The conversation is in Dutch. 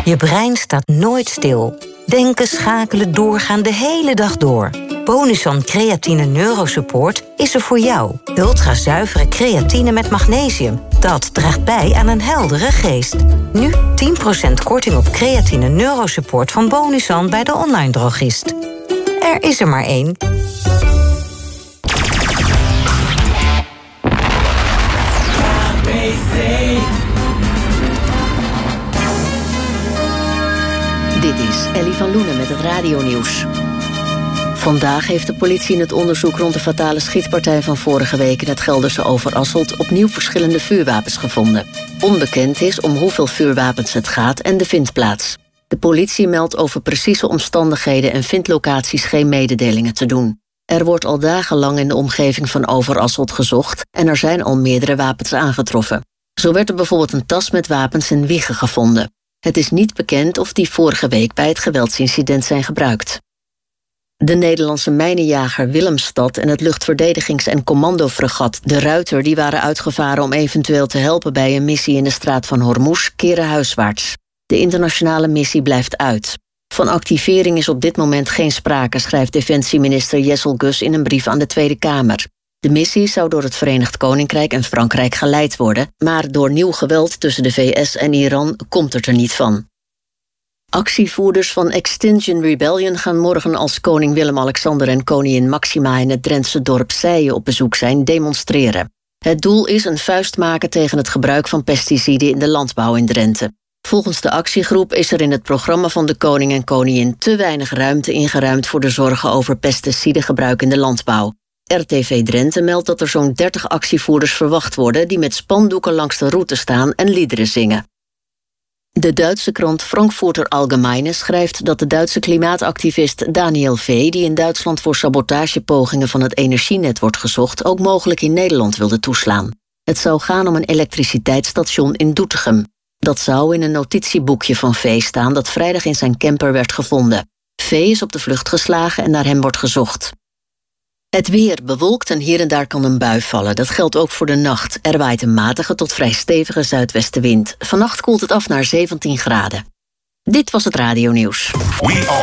Je brein staat nooit stil. Denken, schakelen, doorgaan de hele dag door. Bonusan Creatine Neurosupport is er voor jou. Ultrazuivere creatine met magnesium. Dat draagt bij aan een heldere geest. Nu 10% korting op Creatine Neurosupport van Bonusan bij de online drogist. Er is er maar één. Dit is Ellie van Loenen met het radionieuws. Vandaag heeft de politie in het onderzoek rond de fatale schietpartij van vorige week in het Gelderse Overasselt opnieuw verschillende vuurwapens gevonden. Onbekend is om hoeveel vuurwapens het gaat en de vindplaats. De politie meldt over precieze omstandigheden en vindlocaties geen mededelingen te doen. Er wordt al dagenlang in de omgeving van Overasselt gezocht en er zijn al meerdere wapens aangetroffen. Zo werd er bijvoorbeeld een tas met wapens in Wijchen gevonden. Het is niet bekend of die vorige week bij het geweldsincident zijn gebruikt. De Nederlandse mijnenjager Willemstad en het luchtverdedigings- en commandofregat De Ruiter, die waren uitgevaren om eventueel te helpen bij een missie in de straat van Hormuz, keren huiswaarts. De internationale missie blijft uit. Van activering is op dit moment geen sprake, schrijft defensieminister Jessel Gus in een brief aan de Tweede Kamer. De missie zou door het Verenigd Koninkrijk en Frankrijk geleid worden, maar door nieuw geweld tussen de VS en Iran komt het er niet van. Actievoerders van Extinction Rebellion gaan morgen als koning Willem-Alexander en koningin Maxima in het Drentse dorp Sije op bezoek zijn demonstreren. Het doel is een vuist maken tegen het gebruik van pesticiden in de landbouw in Drenthe. Volgens de actiegroep is er in het programma van de koning en koningin te weinig ruimte ingeruimd voor de zorgen over pesticidengebruik in de landbouw. RTV Drenthe meldt dat er zo'n 30 actievoerders verwacht worden die met spandoeken langs de route staan en liederen zingen. De Duitse krant Frankfurter Allgemeine schrijft dat de Duitse klimaatactivist Daniel V., die in Duitsland voor sabotagepogingen van het energienet wordt gezocht, ook mogelijk in Nederland wilde toeslaan. Het zou gaan om een elektriciteitsstation in Doetinchem. Dat zou in een notitieboekje van V. staan dat vrijdag in zijn camper werd gevonden. V. is op de vlucht geslagen en naar hem wordt gezocht. Het weer bewolkt en hier en daar kan een bui vallen. Dat geldt ook voor de nacht. Er waait een matige tot vrij stevige zuidwestenwind. Vannacht koelt het af naar 17 graden. Dit was het radionieuws. We are